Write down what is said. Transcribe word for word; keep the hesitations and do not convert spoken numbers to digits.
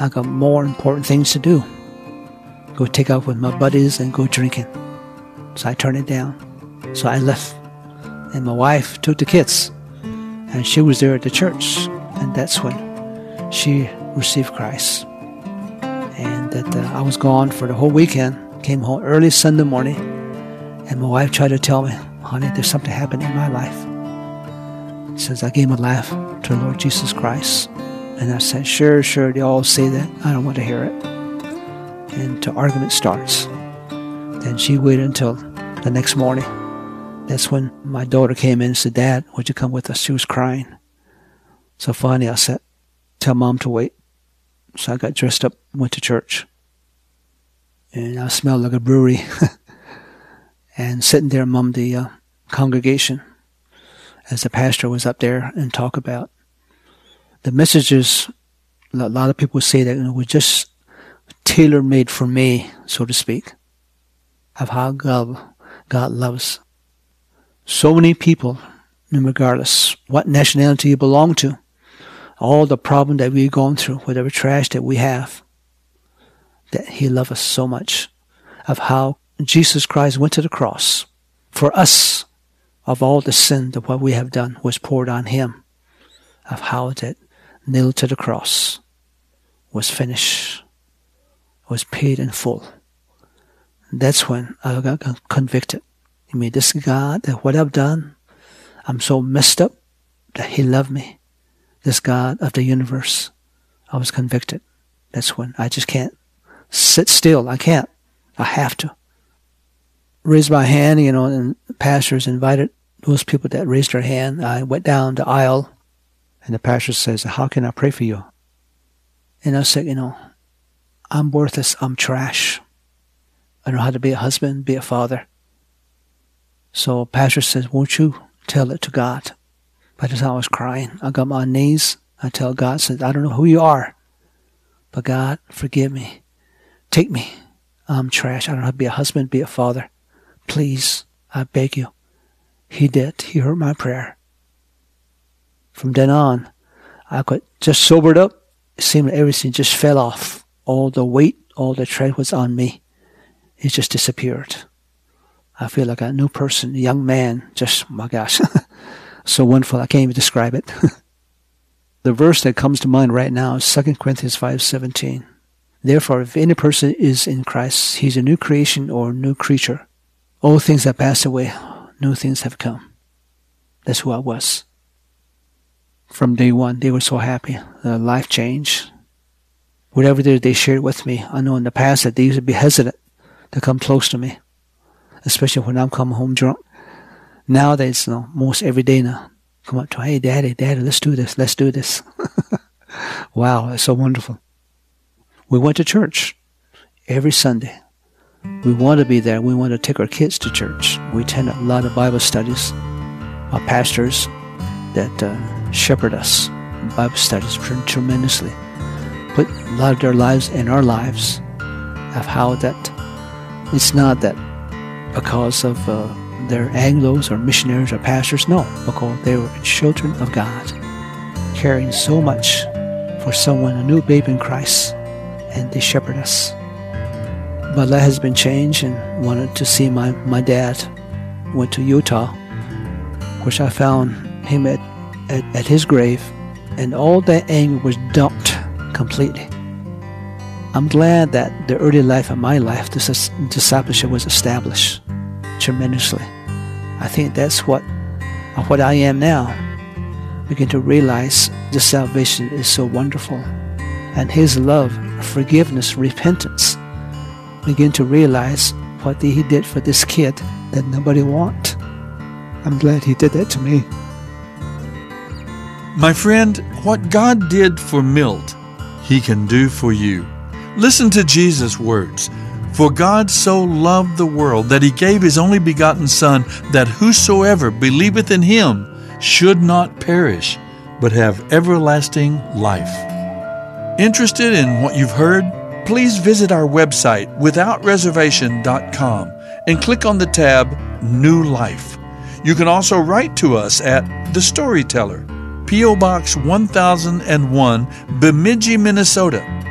I got more important things to do. Go take out with my buddies and go drinking. So I turned it down. So I left. And my wife took the kids. And she was there at the church. And that's when she received Christ. And that uh, I was gone for the whole weekend. Came home early Sunday morning. And my wife tried to tell me, honey, there's something happening in my life. She says, I gave my life to the Lord Jesus Christ. And I said, sure, sure, they all say that. I don't want to hear it. And the argument starts. Then she waited until the next morning. That's when my daughter came in and said, Dad, would you come with us? She was crying. So finally I said, tell Mom to wait. So I got dressed up, went to church. And I smelled like a brewery. And sitting there among the uh, congregation as the pastor was up there and talk about the messages. A lot of people say that, you know, were just tailor-made for me, so to speak, of how God, God loves so many people, regardless what nationality you belong to, all the problem that we've gone through, whatever trash that we have, that He loves us so much, of how Jesus Christ went to the cross for us, of all the sin that what we have done was poured on Him, of how that nailed to the cross was finished, was paid in full. That's when I got convicted. I mean, this God, that what I've done, I'm so messed up that He loved me. This God of the universe, I was convicted. That's when I just can't sit still. I can't. I have to. Raise my hand, you know, and the pastors invited those people that raised their hand. I went down the aisle, and the pastor says, how can I pray for you? And I said, you know, I'm worthless. I'm trash. I don't know how to be a husband, be a father. So pastor says, won't you tell it to God? By the time I was crying, I got on my knees. I tell God, says, I don't know who you are, but God, forgive me. Take me. I'm trash. I don't know how to be a husband, be a father. Please, I beg you. He did. He heard my prayer. From then on, I got just sobered up. It seemed like everything just fell off. All the weight, all the tread was on me. It just disappeared. I feel like a new person, a young man. Just, my gosh, so wonderful. I can't even describe it. The verse that comes to mind right now is Second Corinthians five seventeen. Therefore, if any person is in Christ, he's a new creation or a new creature. Old things have passed away. New things have come. That's who I was. From day one, they were so happy. Their life changed. Whatever they, they shared with me, I know in the past that they used to be hesitant to come close to me, especially when I'm coming home drunk. Nowadays, you know, most every day now, come up to, hey, Daddy, Daddy, let's do this, let's do this. Wow, it's so wonderful. We went to church every Sunday. We want to be there. We want to take our kids to church. We attend a lot of Bible studies. Our pastors that uh, shepherd us in Bible studies tremendously. Put a lot of their lives in our lives, of how that it's not that because of uh, they're Anglos or missionaries or pastors. No, because they were children of God, caring so much for someone, a new babe in Christ, and they shepherd us. My life has been changed, and wanted to see my, my dad. Went to Utah, which I found him at, at, at his grave, and all that anger was dumped completely. I'm glad that the early life of my life, this discipleship was established tremendously. I think that's what what I am now. Begin to realize the salvation is so wonderful, and His love, forgiveness, repentance. Begin to realize what He did for this kid that nobody want. I'm glad He did that to me. My friend, what God did for Milt, He can do for you. Listen to Jesus' words. For God so loved the world that He gave His only begotten Son, that whosoever believeth in Him should not perish, but have everlasting life. Interested in what you've heard? Please visit our website, without reservation dot com, and click on the tab New Life. You can also write to us at The Storyteller, P O Box one thousand one, Bemidji, Minnesota